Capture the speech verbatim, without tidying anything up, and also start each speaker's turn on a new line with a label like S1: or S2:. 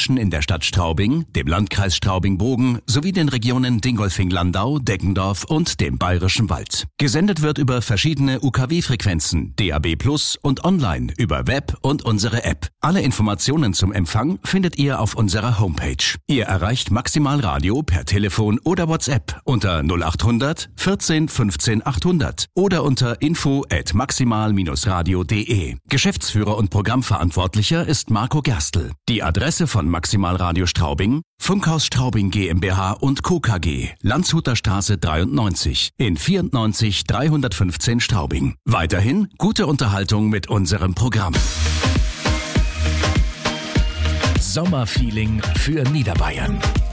S1: Menschen in der Stadt Straubing, dem Landkreis Straubing-Bogen sowie den Regionen Dingolfing-Landau, Deggendorf und dem Bayerischen Wald. Gesendet wird über verschiedene U K W-Frequenzen, D A B plus und online über Web und unsere App. Alle Informationen zum Empfang findet ihr auf unserer Homepage. Ihr erreicht Maximal Radio per Telefon oder WhatsApp unter null acht hundert vierzehn fünfzehn achthundert oder unter info at maximal radio punkt de. Geschäftsführer und Programmverantwortlicher ist Marco Gerstl. Die Adresse von Maximal Radio Straubing: Funkhaus Straubing GmbH und Co. K G, Landshuter Straße dreiundneunzig in vierundneunzig dreihundertfünfzehn Straubing. Weiterhin gute Unterhaltung mit unserem Programm. Sommerfeeling für Niederbayern.